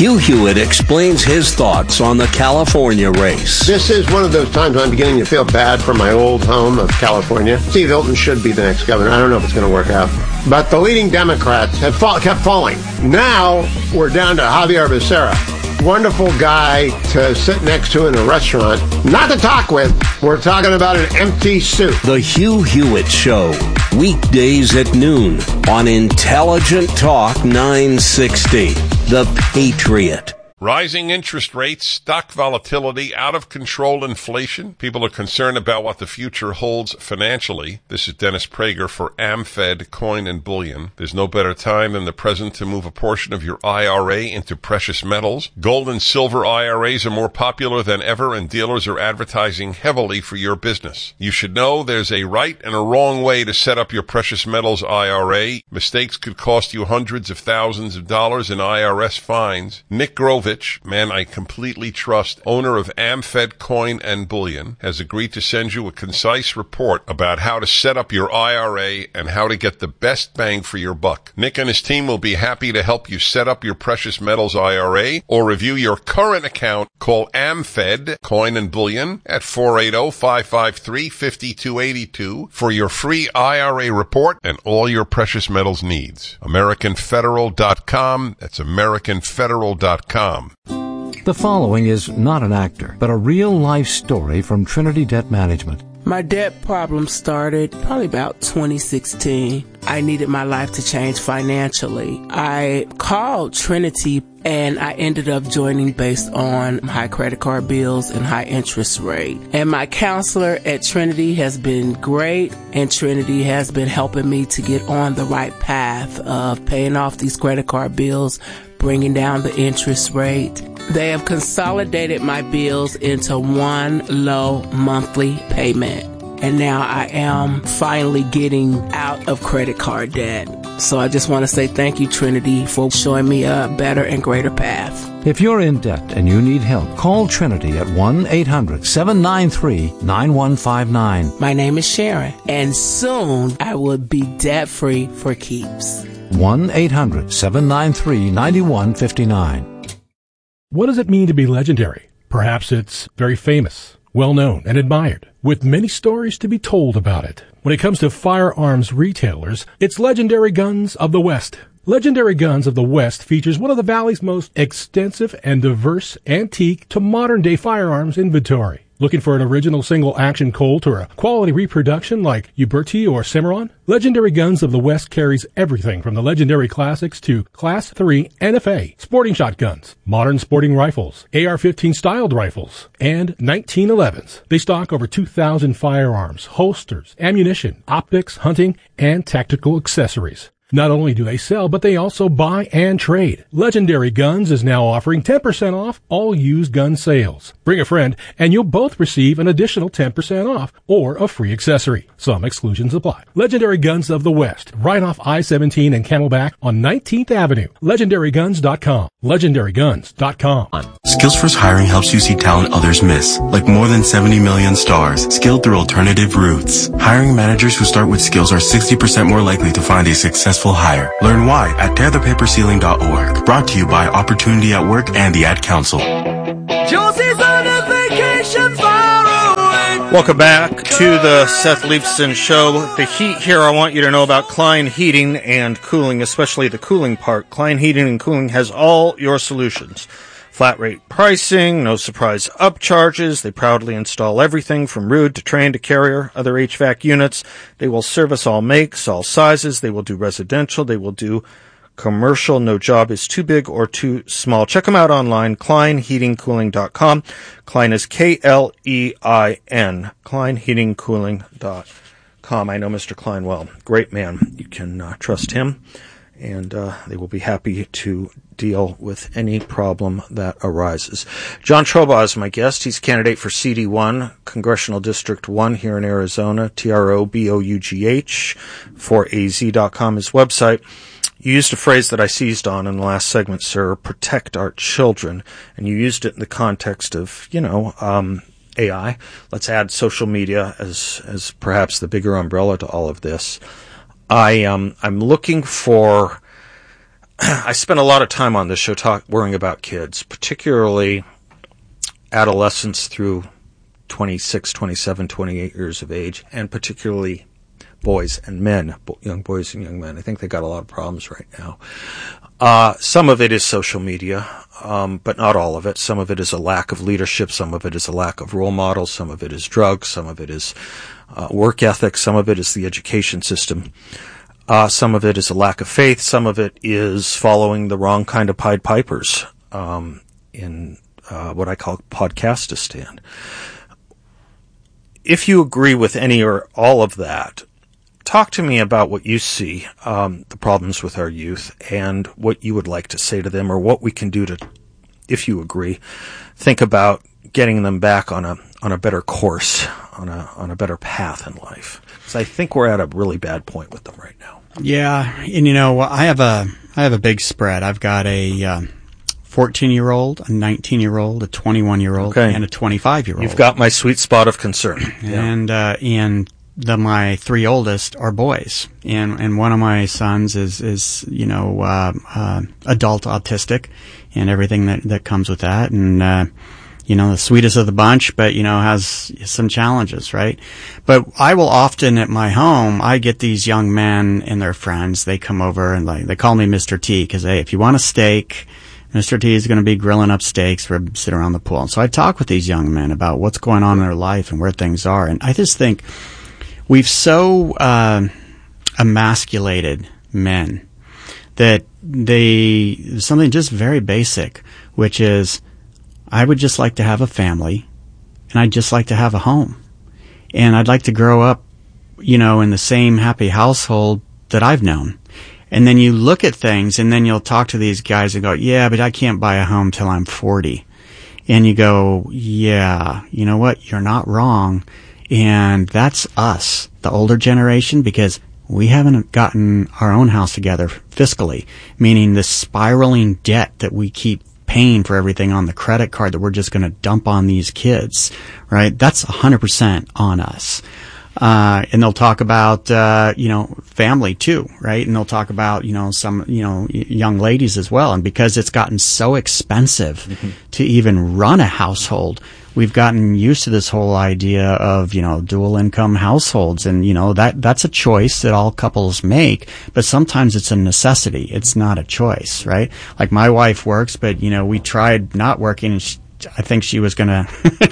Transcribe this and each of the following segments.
Hugh Hewitt explains his thoughts on the California race. This is one of those times I'm beginning to feel bad for my old home of California. Steve Hilton should be the next governor. I don't know if it's going to work out. But the leading Democrats have kept falling. Now we're down to Javier Becerra. Wonderful guy to sit next to in a restaurant. Not to talk with. We're talking about an empty suit. The Hugh Hewitt Show. Weekdays at noon on Intelligent Talk 960. The Patriot. Rising interest rates, stock volatility, out-of-control inflation. People are concerned about what the future holds financially. This is Dennis Prager for AmFed Coin and Bullion. There's no better time than the present to move a portion of your IRA into precious metals. Gold and silver IRAs are more popular than ever, and dealers are advertising heavily for your business. You should know there's a right and a wrong way to set up your precious metals IRA. Mistakes could cost you hundreds of thousands of dollars in IRS fines. Nick Grovich, man I completely trust, owner of AmFed Coin and Bullion, has agreed to send you a concise report about how to set up your IRA and how to get the best bang for your buck. Nick and his team will be happy to help you set up your precious metals IRA or review your current account. Call AmFed Coin and Bullion at 480-553-5282 for your free IRA report and all your precious metals needs. AmericanFederal.com. That's AmericanFederal.com. The following is not an actor, but a real-life story from Trinity Debt Management. My debt problem started probably about 2016. I needed my life to change financially. I called Trinity and I ended up joining based on high credit card bills and high interest rate. And my counselor at Trinity has been great, and Trinity has been helping me to get on the right path of paying off these credit card bills, bringing down the interest rate. They have consolidated my bills into one low monthly payment. And now I am finally getting out of credit card debt. So I just want to say thank you, Trinity, for showing me a better and greater path. If you're in debt and you need help, call Trinity at 1-800-793-9159. My name is Sharon, and soon I will be debt-free for keeps. 1-800-793-9159. What does it mean to be legendary? Perhaps it's very famous, well-known, and admired, with many stories to be told about it. When it comes to firearms retailers, it's Legendary Guns of the West. Legendary Guns of the West features one of the Valley's most extensive and diverse antique to modern-day firearms inventory. Looking for an original single-action Colt or a quality reproduction like Uberti or Cimarron? Legendary Guns of the West carries everything from the legendary classics to Class III NFA, sporting shotguns, modern sporting rifles, AR-15 styled rifles, and 1911s. They stock over 2,000 firearms, holsters, ammunition, optics, hunting, and tactical accessories. Not only do they sell, but they also buy and trade. Legendary Guns is now offering 10% off all used gun sales. Bring a friend, and you'll both receive an additional 10% off or a free accessory. Some exclusions apply. Legendary Guns of the West, right off I-17 and Camelback on 19th Avenue. LegendaryGuns.com. LegendaryGuns.com. SkillsFirst Hiring helps you see talent others miss, like more than 70 million stars, skilled through alternative routes. Hiring managers who start with skills are 60% more likely to find a successful hire. Learn why at tearthepaperceiling.org. Brought to you by Opportunity at Work and the Ad Council. Josie's on a vacation far away. Welcome back to the Seth Leifson Show. The heat here, I want you to know about Klein Heating and Cooling, especially the cooling part. Klein Heating and Cooling has all your solutions. Flat rate pricing, no surprise upcharges. They proudly install everything from Ruud to Trane to Carrier, other HVAC units. They will service all makes, all sizes. They will do residential. They will do commercial. No job is too big or too small. Check them out online, kleinheatingcooling.com. Klein is K-L-E-I-N. kleinheatingcooling.com. I know Mr. Klein well. Great man. You can trust him. And they will be happy to deal with any problem that arises. John Trobaugh is my guest. He's candidate for CD1, Congressional District 1 here in Arizona, TROBOUGH, 4AZ.com, his website. You used a phrase that I seized on in the last segment, sir, protect our children. And you used it in the context of, AI. Let's add social media as perhaps the bigger umbrella to all of this. I'm looking for I spend a lot of time on this show worrying about kids, particularly adolescents through 26, 27, 28 years of age, and particularly boys and men, young boys and young men. I think they got a lot of problems right now. Some of it is social media, but not all of it. Some of it is a lack of leadership. Some of it is a lack of role models. Some of it is drugs. Some of it is work ethic. Some of it is the education system. Some of it is a lack of faith. Some of it is following the wrong kind of Pied Pipers in what I call podcastistan. If you agree with any or all of that, talk to me about what you see, the problems with our youth, and what you would like to say to them, or what we can do to, if you agree, think about getting them back on a better course, on a better path in life. Because I think we're at a really bad point with them right now. Yeah, and I have a big spread. I've got a 14-year-old, a 19-year-old, a 21-year-old, and a 25-year-old. You've got my sweet spot of concern. And my three oldest are boys, and one of my sons is adult autistic, and everything that comes with that, and the sweetest of the bunch, but has some challenges, right? But I will often at my home, I get these young men and their friends. They come over and they call me Mr. T, because hey, if you want a steak, Mr. T is going to be grilling up steaks for sit around the pool. And so I talk with these young men about what's going on in their life and where things are, and I just think we've so emasculated men that something just very basic, which is, I would just like to have a family, and I'd just like to have a home. And I'd like to grow up, in the same happy household that I've known. And then you look at things, and then you'll talk to these guys and go, yeah, but I can't buy a home till I'm 40. And you go, yeah, you know what? You're not wrong. And that's us, the older generation, because we haven't gotten our own house together fiscally, meaning the spiraling debt that we keep paying for everything on the credit card that we're just going to dump on these kids, right? That's 100% on us. And they'll talk about, family too, right? And they'll talk about, some, young ladies as well. And because it's gotten so expensive to even run a household, we've gotten used to this whole idea of, dual income households. And, that's a choice that all couples make, but sometimes it's a necessity. It's not a choice, right? Like my wife works, but, we tried not working, and I think she was gonna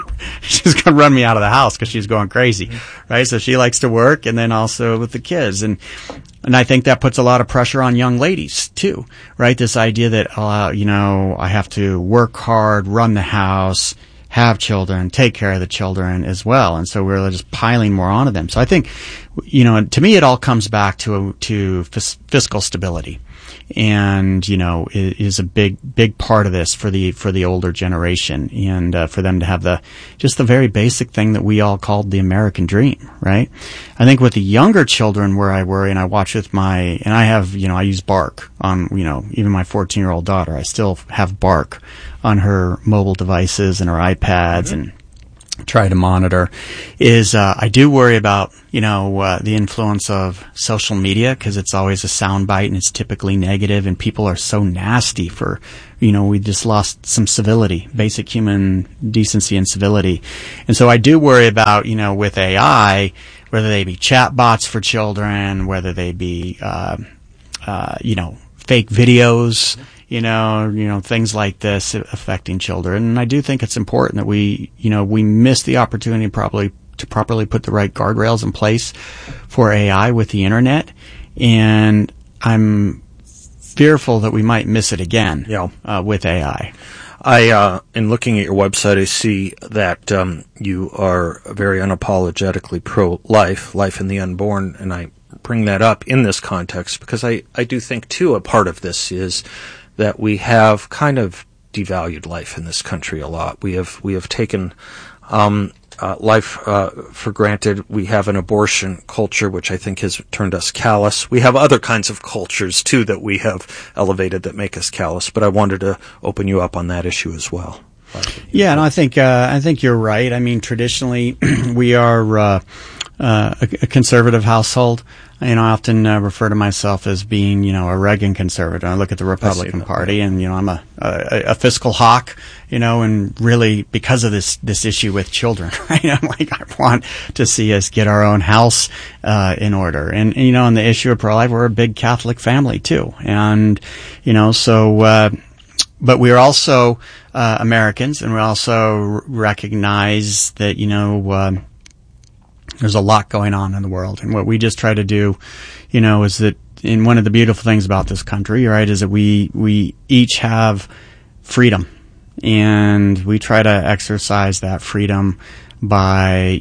run me out of the house because she's going crazy, right? So she likes to work, and then also with the kids, and I think that puts a lot of pressure on young ladies too, right? This idea that I have to work hard, run the house, have children, take care of the children as well, and so we're just piling more onto them. So I think, to me, it all comes back to fiscal stability. And, is a big part of this for the older generation, and for them to have the very basic thing that we all called the American dream, right? I think with the younger children, where I worry, and I watch with I use Bark on, even my 14-year-old daughter, I still have Bark on her mobile devices and her iPads, and try to monitor, is I do worry about the influence of social media, because it's always a soundbite and it's typically negative, and people are so nasty for we just lost some civility, basic human decency and civility. And so I do worry about with AI, whether they be chat bots for children, whether they be fake videos, things like this affecting children. And I do think it's important that we miss the opportunity to properly put the right guardrails in place for AI with the internet. And I'm fearful that we might miss it again with AI. In looking at your website, I see that you are very unapologetically pro-life, life in the unborn, and I bring that up in this context because I do think, too, a part of this is that we have kind of devalued life in this country a lot. We have taken life for granted. We have an abortion culture, which I think has turned us callous. We have other kinds of cultures, too, that we have elevated that make us callous. But I wanted to open you up on that issue as well. Yeah, and I think you're right. I mean, traditionally, we are a conservative household. I often refer to myself as being, a Reagan conservative. I look at the Republican Party, and I'm a fiscal hawk, and really because of this issue with children, right? I'm like, I want to see us get our own house in order, and on the issue of pro-life, we're a big Catholic family too, and so. But we are also Americans, and we also recognize that there's a lot going on in the world, and what we just try to do, is that, and one of the beautiful things about this country, right, is that we each have freedom, and we try to exercise that freedom by,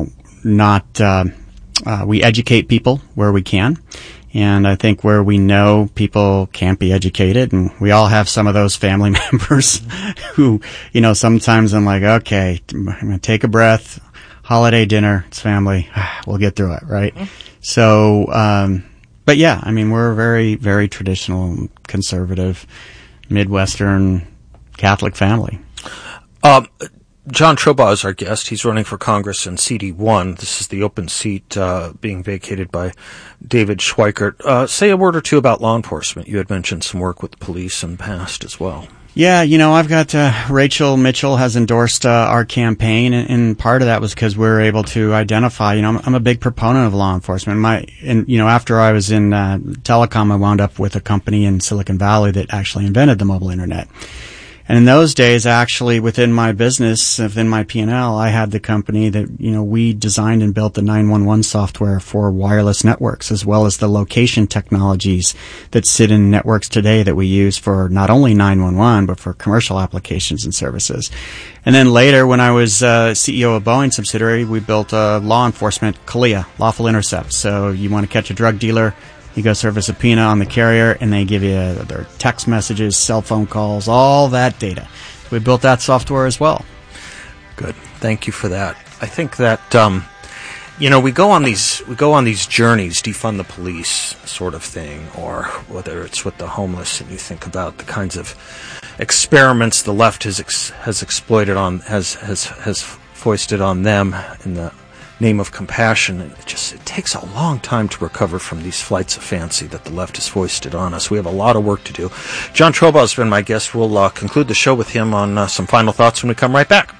we educate people where we can. And I think where we know people can't be educated, and we all have some of those family members who, sometimes I'm like, okay, I'm going to take a breath. Holiday dinner, it's family. We'll get through it, right? Mm-hmm. So, but yeah, we're a very, very traditional, conservative, Midwestern Catholic family. John Trobaugh is our guest. He's running for Congress in CD1. This is the open seat being vacated by David Schweikert. Say a word or two about law enforcement. You had mentioned some work with the police in the past as well. Yeah, I've got Rachel Mitchell has endorsed our campaign, and part of that was because we were able to identify. I'm a big proponent of law enforcement. After I was in telecom, I wound up with a company in Silicon Valley that actually invented the mobile internet. And in those days, actually, within my business, within my P&L, I had the company that, we designed and built the 911 software for wireless networks, as well as the location technologies that sit in networks today that we use for not only 911, but for commercial applications and services. And then later, when I was CEO of Boeing subsidiary, we built a law enforcement CALIA, lawful intercept. So you want to catch a drug dealer, you go serve a subpoena on the carrier, and they give you their text messages, cell phone calls, all that data. We built that software as well. Good. Thank you for that. I think that we go on these journeys, defund the police sort of thing, or whether it's with the homeless, and you think about the kinds of experiments the left has exploited on has foisted on them in the name of compassion. And it takes a long time to recover from these flights of fancy that the left has foisted on us. We have a lot of work to do. John Trobaugh has been my guest. We'll conclude the show with him on some final thoughts when we come right back.